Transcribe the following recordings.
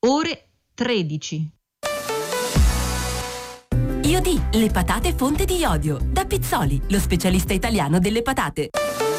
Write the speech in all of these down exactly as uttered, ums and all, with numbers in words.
ore tredici. I O D, le patate fonte di iodio. Da Pizzoli, lo specialista italiano delle patate.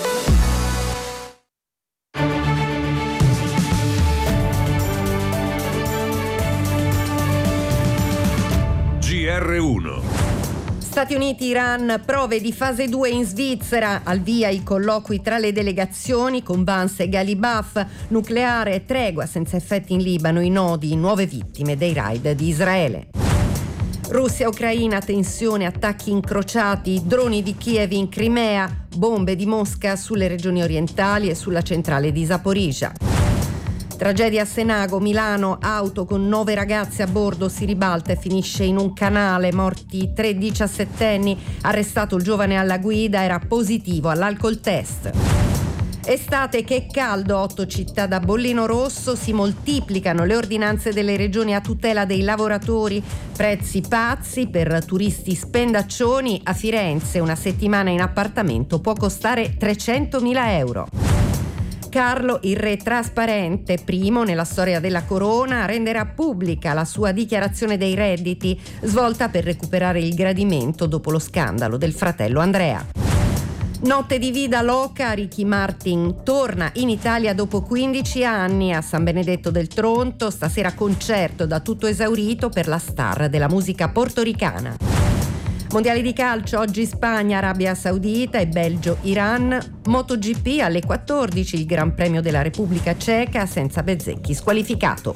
G R uno. Stati Uniti-Iran, prove di fase due in Svizzera, al via i colloqui tra le delegazioni con Vance e Galibaf, nucleare, tregua senza effetti in Libano, i nodi, nuove vittime dei raid di Israele. Russia-Ucraina, tensione, attacchi incrociati, droni di Kiev in Crimea, bombe di Mosca sulle regioni orientali e sulla centrale di Zaporizhzhia. Tragedia a Senago, Milano, auto con nove ragazze a bordo si ribalta e finisce in un canale, morti tre diciassettenni, arrestato il giovane alla guida, era positivo all'alcol test. Estate, che caldo, otto città da bollino rosso, si moltiplicano le ordinanze delle regioni a tutela dei lavoratori, prezzi pazzi per turisti spendaccioni. A Firenze una settimana in appartamento può costare trecentomila euro. Carlo, il re trasparente, primo nella storia della corona, renderà pubblica la sua dichiarazione dei redditi, svolta per recuperare il gradimento dopo lo scandalo del fratello Andrea. Notte di vida loca, Ricky Martin torna in Italia dopo quindici anni a San Benedetto del Tronto, stasera concerto da tutto esaurito per la star della musica portoricana. Mondiali di calcio, oggi Spagna, Arabia Saudita e Belgio-Iran. MotoGP alle quattordici, il Gran Premio della Repubblica Ceca senza Bezzecchi squalificato.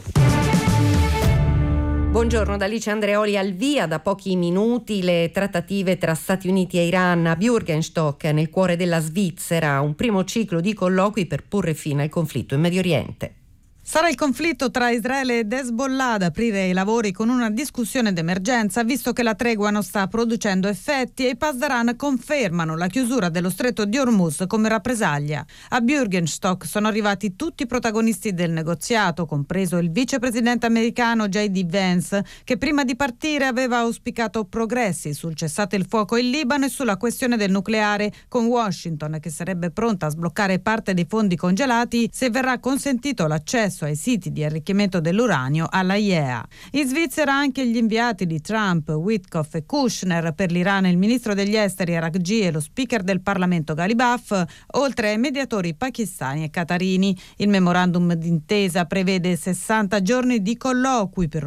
Buongiorno da Alice Andreoli. Al via da pochi minuti le trattative tra Stati Uniti e Iran a Bürgenstock, nel cuore della Svizzera, un primo ciclo di colloqui per porre fine al conflitto in Medio Oriente. Sarà il conflitto tra Israele ed Hezbollah ad aprire i lavori con una discussione d'emergenza, visto che la tregua non sta producendo effetti e i Pasdaran confermano la chiusura dello stretto di Hormuz come rappresaglia. A Bürgenstock sono arrivati tutti i protagonisti del negoziato, compreso il vicepresidente americano J D Vance, che prima di partire aveva auspicato progressi sul cessate il fuoco in Libano e sulla questione del nucleare, con Washington che sarebbe pronta a sbloccare parte dei fondi congelati se verrà consentito l'accesso ai siti di arricchimento dell'uranio alla I E A. In Svizzera anche gli inviati di Trump, Witkoff e Kushner, per l'Iran il ministro degli esteri Arakji e lo speaker del Parlamento Galibaf, oltre ai mediatori pakistani e qatarini. Il memorandum d'intesa prevede sessanta giorni di colloqui per